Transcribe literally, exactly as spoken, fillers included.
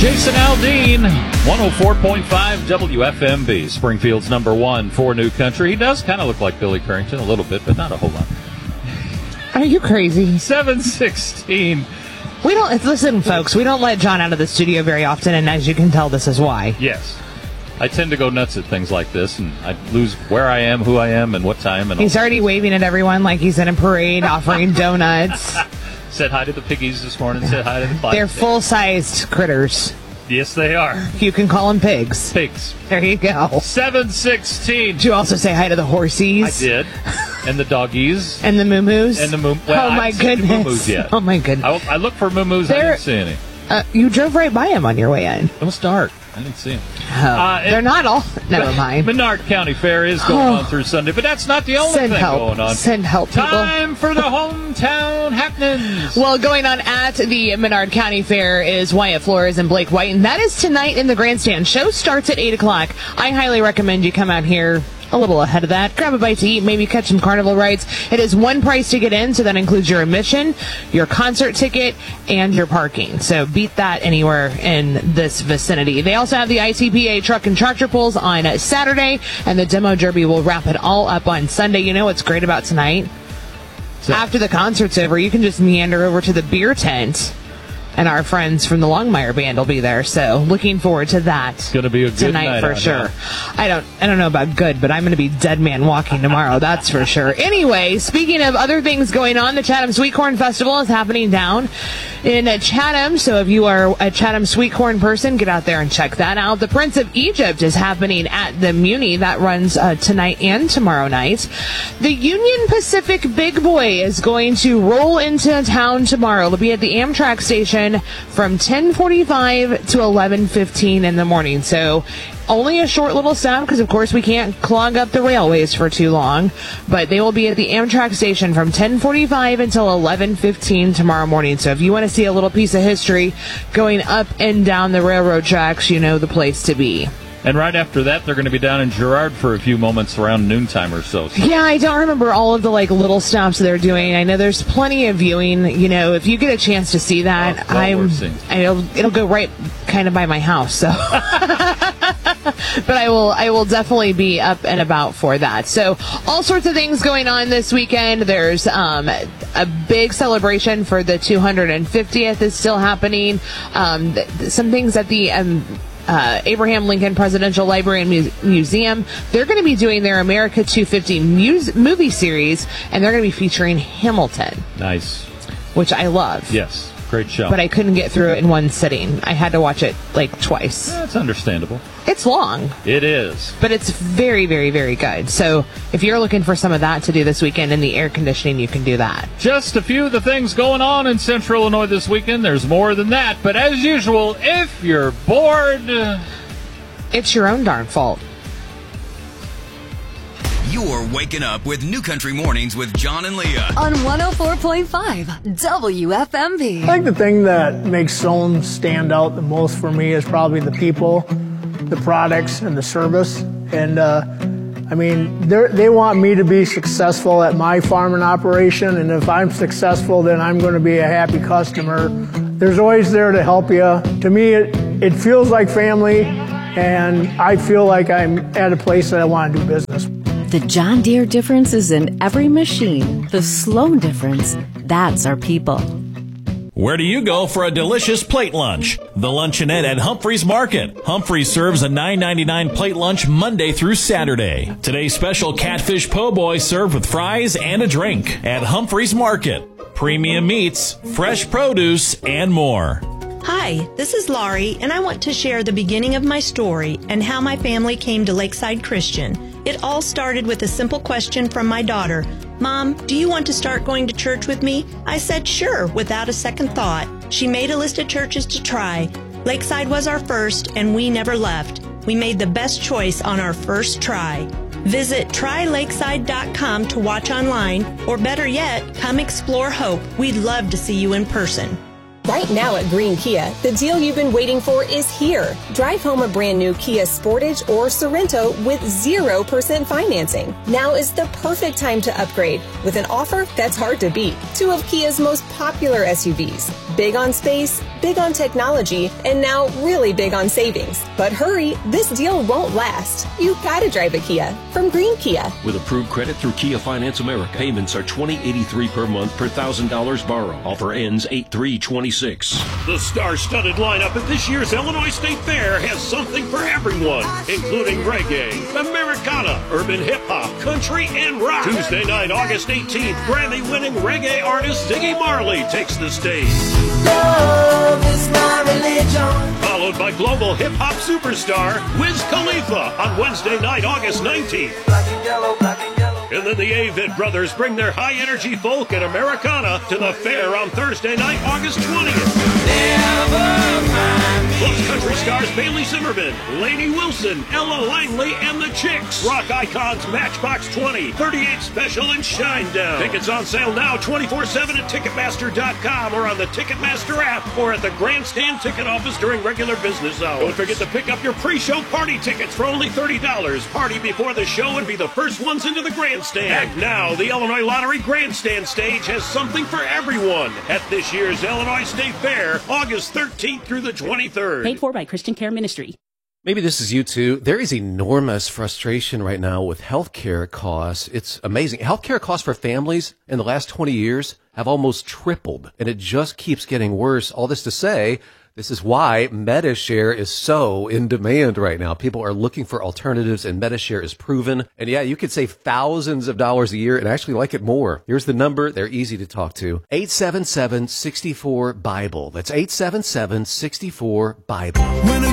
Jason Aldean, one oh four point five W F M B, Springfield's number one for New Country. He does kind of look like Billy Currington a little bit, but not a whole lot. Are you crazy? seven sixteen. We don't, listen, folks, we don't let John out of the studio very often, and as you can tell, this is why. Yes. I tend to go nuts at things like this, and I lose where I am, who I am, and what time. And he's already waving at everyone like he's in a parade, offering donuts. Said hi to the piggies this morning, said hi to the They're full-sized critters. Yes, they are. You can call them pigs. Pigs. There you go. seven sixteen. Did you also say hi to the horsies? I did. And the doggies. And the moo-moos? And the moo well, Oh, my goodness. Moo-moos yet. Oh, my goodness. I, I looked for moo-moos. I didn't see any. Uh, you drove right by him on your way in. It was dark. I didn't see them. Oh, uh, they're not all. Never mind. Menard County Fair is going oh. on through Sunday, but that's not the only Send thing help. going on. Send help, people. Time for the hometown happenings. Well, going on at the Menard County Fair is Wyatt Flores and Blake White, and that is tonight in the grandstand. Show starts at eight o'clock. I highly recommend you come out here a little ahead of that. Grab a bite to eat, maybe catch some carnival rides. It is one price to get in, so that includes your admission, your concert ticket, and your parking. So beat that anywhere in this vicinity. They also have the I T P A truck and tractor pulls on Saturday, and the demo derby will wrap it all up on Sunday. You know what's great about tonight? So, after the concert's over, you can just meander over to the beer tent, and our friends from the Longmire Band will be there. So looking forward to that. It's going to be a good tonight night for sure. I don't, I don't know about good, but I'm going to be dead man walking tomorrow. That's for sure. Anyway, speaking of other things going on, the Chatham Sweet Corn Festival is happening down in Chatham. So if you are a Chatham Sweet Corn person, get out there and check that out. The Prince of Egypt is happening at the Muni. That runs uh, tonight and tomorrow night. The Union Pacific Big Boy is going to roll into town tomorrow. It'll be at the Amtrak station from ten forty-five to eleven fifteen in the morning. So only a short little stop because, of course, we can't clog up the railways for too long. But they will be at the Amtrak station from ten forty-five until eleven fifteen tomorrow morning. So if you want to see a little piece of history going up and down the railroad tracks, you know the place to be. And right after that, they're going to be down in Girard for a few moments around noontime or so. so. Yeah, I don't remember all of the like little stops they're doing. I know there's plenty of viewing. You know, if you get a chance to see that, well, I'm. It'll it'll go right kind of by my house. So, but I will I will definitely be up and about for that. So, all sorts of things going on this weekend. There's um, a big celebration for the two hundred fiftieth is still happening. Um, th- some things at the um. Uh, Abraham Lincoln Presidential Library and Mu- Museum. They're going to be doing their America two fifty mus- movie series, and they're going to be featuring Hamilton. Nice. Which I love. Yes, great show. But I couldn't get through it in one sitting. I had to watch it like twice. That's understandable. It's long. It is. But it's very, very, very good. So if you're looking for some of that to do this weekend in the air conditioning, you can do that. Just a few of the things going on in Central Illinois this weekend. There's more than that. But as usual, if you're bored, it's your own darn fault. You're waking up with New Country Mornings with John and Leah on one oh four point five W F M B. I think the thing that makes Zone stand out the most for me is probably the people, the products, and the service. And uh, I mean, they want me to be successful at my farming operation, and if I'm successful, then I'm going to be a happy customer. There's always there to help you. To me, it, it feels like family, and I feel like I'm at a place that I want to do business. The John Deere difference is in every machine. The Sloan difference, that's our people. Where do you go for a delicious plate lunch? The Luncheonette at Humphreys Market. Humphreys serves a nine ninety-nine plate lunch Monday through Saturday. Today's special catfish po' boy served with fries and a drink at Humphreys Market. Premium meats, fresh produce, and more. Hi, this is Laurie, and I want to share the beginning of my story and how my family came to Lakeside Christian. It all started with a simple question from my daughter. Mom, do you want to start going to church with me? I said sure, without a second thought. She made a list of churches to try. Lakeside was our first, and we never left. We made the best choice on our first try. Visit try lakeside dot com to watch online, or better yet, come explore Hope. We'd love to see you in person. Right now at Green Kia, the deal you've been waiting for is here. Drive home a brand new Kia Sportage or Sorento with zero percent financing. Now is the perfect time to upgrade with an offer that's hard to beat. Two of Kia's most popular S U Vs. Big on space, big on technology, and now really big on savings. But hurry, this deal won't last. You gotta drive a Kia from Green Kia. With approved credit through Kia Finance America, payments are twenty dollars and eighty-three cents per month per one thousand dollars borrow. Offer ends eight three twenty-six. The star-studded lineup at this year's Illinois State Fair has something for everyone, including reggae, Americana, urban hip-hop, country, and rock. Tuesday night, August eighteenth, Grammy-winning reggae artist Ziggy Marley takes the stage. Love is my religion. Followed by global hip-hop superstar Wiz Khalifa on Wednesday night, August nineteenth. Black and yellow, black and yellow. And then the Avett Brothers bring their high-energy folk and Americana to the fair on Thursday night, August twentieth. Plus country stars Bailey Zimmerman, Lainey Wilson, Ella Langley, and the Chicks. Rock icons Matchbox twenty, thirty-eight Special, and Shinedown. Tickets on sale now twenty-four seven at Ticketmaster dot com or on the Ticketmaster app or at the Grandstand ticket office during regular business hours. Don't forget to pick up your pre-show party tickets for only thirty dollars. Party before the show and be the first ones into the Grandstand. And now, the Illinois Lottery Grandstand stage has something for everyone at this year's Illinois State Fair, August thirteenth through the twenty-third. Paid for by Christian Care Ministry. Maybe this is you too. There is enormous frustration right now with healthcare costs. It's amazing. Healthcare costs for families in the last twenty years have almost tripled, and it just keeps getting worse. All this to say, this is why MediShare is so in demand right now. People are looking for alternatives, and MediShare is proven. And yeah, you could save thousands of dollars a year and actually like it more. Here's the number. They're easy to talk to. eight seven seven, six four, BIBLE. That's eight seven seven, six four, BIBLE.